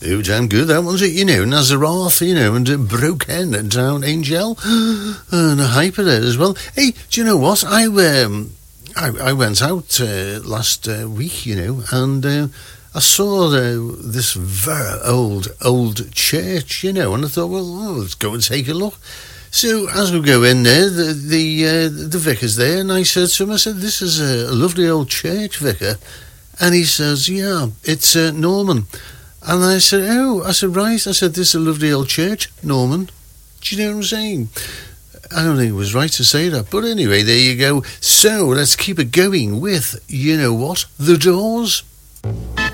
Oh, damn good, that one's it, Nazareth, and Broken Down Angel, and a hyper there as well. Hey, do you know what? I went out last week, and I saw this very old church, and I thought, well, let's go and take a look. So as we go in there, the vicar's there, and I said to him, this is a lovely old church, vicar. And he says, yeah, it's Norman. And I said, right. I said, this is a lovely old church, Norman. Do you know what I'm saying? I don't think it was right to say that. But anyway, there you go. So let's keep it going with, The Doors.